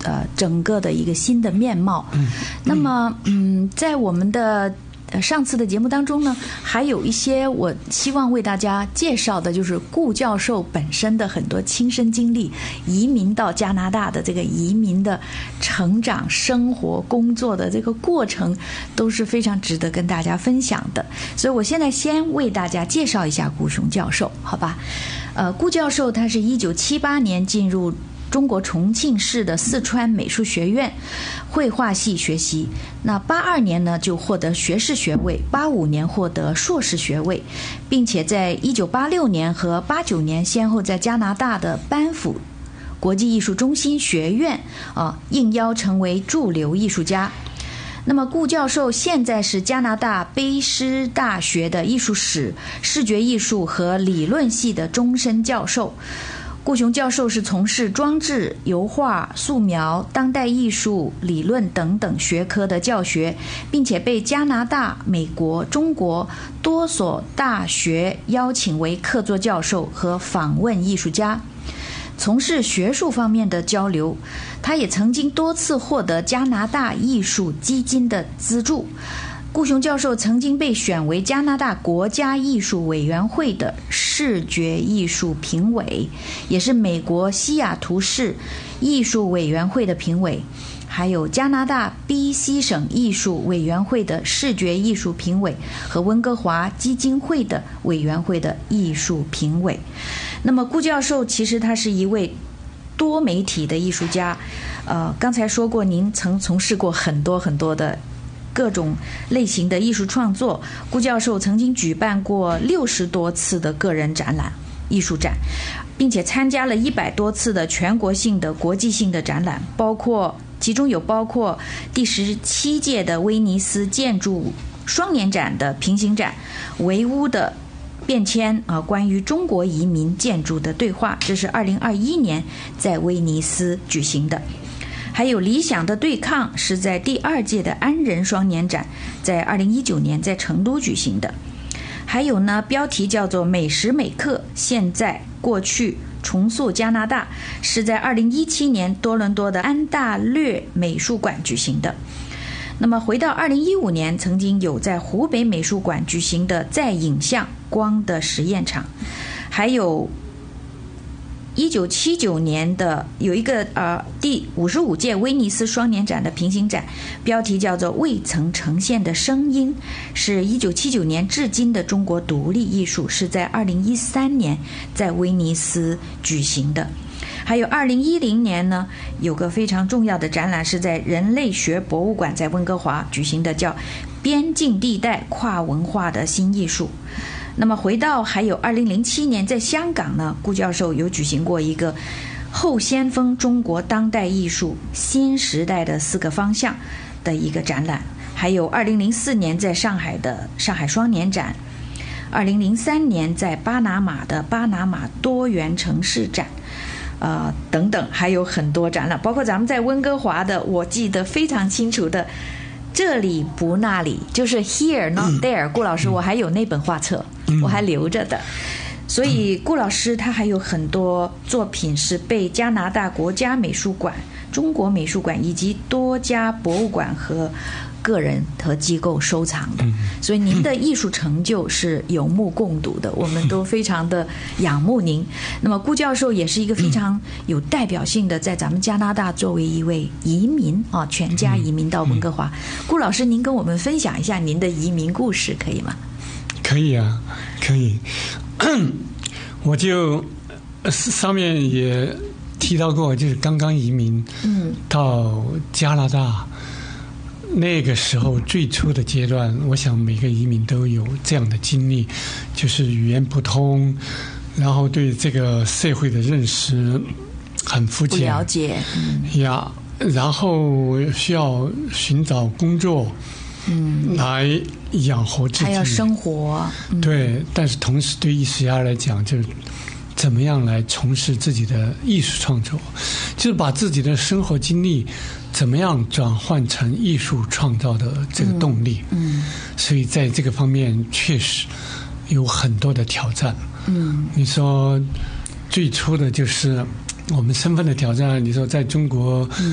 整个的一个新的面貌。那么在我们的上次的节目当中呢，还有一些我希望为大家介绍的，就是顾教授本身的很多亲身经历，移民到加拿大的这个移民的成长、生活、工作的这个过程，都是非常值得跟大家分享的。所以我现在先为大家介绍一下顾雄教授，好吧？顾教授他是1978年进入中国重庆市的四川美术学院绘画系学习，那82年呢就获得学士学位，85年获得硕士学位，并且在1986年和89年先后在加拿大的班夫国际艺术中心学院应邀成为驻留艺术家。那么顾教授现在是加拿大卑诗大学的艺术史、视觉艺术和理论系的终身教授。顾雄教授是从事装置、油画、素描、当代艺术、理论等等学科的教学，并且被加拿大、美国、中国多所大学邀请为客座教授和访问艺术家，从事学术方面的交流。他也曾经多次获得加拿大艺术基金的资助。顾雄教授曾经被选为加拿大国家艺术委员会的视觉艺术评委，也是美国西雅图市艺术委员会的评委，还有加拿大 BC 省艺术委员会的视觉艺术评委和温哥华基金会的委员会的艺术评委。那么顾教授其实他是一位多媒体的艺术家，刚才说过您曾从事过很多的各种类型的艺术创作。顾教授曾经举办过60多次的个人展览、艺术展，并且参加了100多次的全国性的、国际性的展览，其中有包括第17届的威尼斯建筑双年展的平行展、维屋的变迁关于中国移民建筑的对话，这是2021年在威尼斯举行的。还有理想的对抗是在第2届的安仁双年展，在2019年在成都举行的。还有呢，标题叫做美时美刻，现在过去重塑加拿大，是在2017年多伦多的安大略美术馆举行的。那么回到2015年，曾经有在湖北美术馆举行的在影像光的实验场，还有1979年的有一个第55届威尼斯双年展的平行展，标题叫做未曾呈现的声音，是1979年至今的中国独立艺术，是在2013年在威尼斯举行的。还有2010年呢，有个非常重要的展览是在人类学博物馆在温哥华举行的，叫边境地带跨文化的新艺术。那么回到还有2007年在香港呢，顾教授有举行过一个后先锋中国当代艺术新时代的4个方向的一个展览。还有2004年在上海的上海双年展，2003年在巴拿马的巴拿马多元城市展等等，还有很多展览，包括咱们在温哥华的，我记得非常清楚的这里不那里，就是 Here Not There。顾老师，我还有那本画册，我还留着的。所以顾老师他还有很多作品是被加拿大国家美术馆、中国美术馆以及多家博物馆和个人和机构收藏的，所以您的艺术成就是有目共睹的，我们都非常的仰慕您。那么顾教授也是一个非常有代表性的，在咱们加拿大作为一位移民全家移民到温哥华。顾老师，您跟我们分享一下您的移民故事可以吗？ 可以啊，可以。我就上面也提到过，就是刚刚移民到加拿大那个时候最初的阶段，我想每个移民都有这样的经历，就是语言不通，然后对这个社会的认识很肤浅，不了解呀，然后需要寻找工作来养活自己， 还要生活对，但是同时对艺术家来讲，就是怎么样来从事自己的艺术创作，就是把自己的生活经历怎么样转换成艺术创造的这个动力。所以在这个方面确实有很多的挑战。你说最初的就是我们身份的挑战，你说在中国